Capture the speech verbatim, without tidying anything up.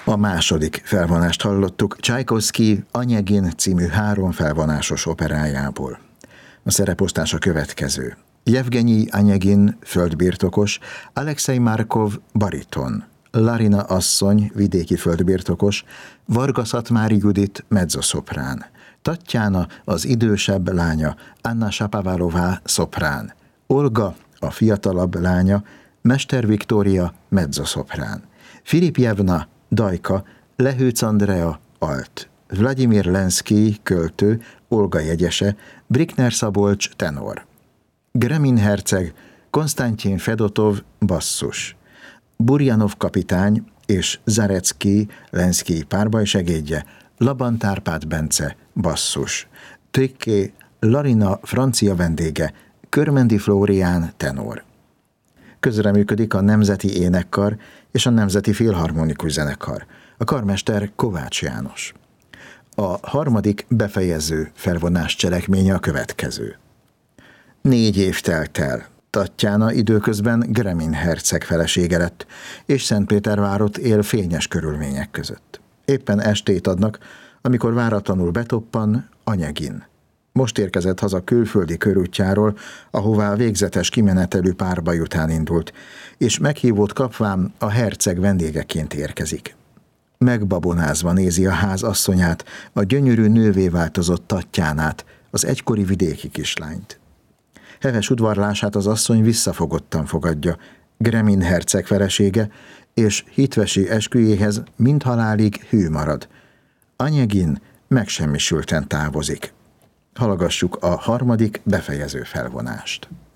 A második felvonást hallottuk Csajkovszky Anyegin című három felvonásos operájából. A szereposztás a következő. Jevgenyi Anyegin földbirtokos, Alexei Markov bariton, Larina asszony vidéki földbirtokos, Varga Szatmári Judit mezzoszoprán, Tatjana az idősebb lánya, Anna Shapovalová szoprán, Olga a fiatalabb lánya, Mester Viktória mezzoszoprán, Filipjevna Dajka, Lehőc Andrea alt, Vladimir Lenszky költő, Olga jegyese, Brickner Szabolcs tenor, Gremin herceg, Konstantin Fedotov basszus, Burjanov kapitány és Zarecki Lenszky párbajsegédje, Labant Árpád Bence basszus, Trické Larina francia vendége, Körmendi Flórián tenor. Közreműködik a Nemzeti Énekkar és a Nemzeti Filharmonikus Zenekar. A karmester Kovács János. A harmadik befejező felvonás cselekménye a következő. Négy év telt el. Tatjana időközben Gremin herceg felesége lett, és Szentpétervárott él fényes körülmények között. Éppen estét adnak, amikor váratlanul betoppan Anyegin. Most érkezett haza külföldi körútjáról, ahová végzetes kimenetelű párbaj után indult, és meghívót kapván a herceg vendégeként érkezik. Megbabonázva nézi a ház asszonyát, a gyönyörű nővé változott Tatjánát, az egykori vidéki kislányt. Heves udvarlását az asszony visszafogottan fogadja, Gremin herceg felesége, és hitvesi esküjéhez mindhalálig hű marad. Anyegin megsemmisülten távozik. Hallgassuk a harmadik befejező felvonást.